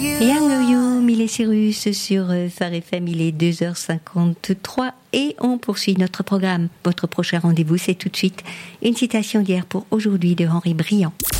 Young Yo, Miley Cyrus sur Phare FM, il est 2h53 et on poursuit notre programme. Votre prochain rendez-vous, c'est tout de suite une citation d'hier pour aujourd'hui de Henri Briand.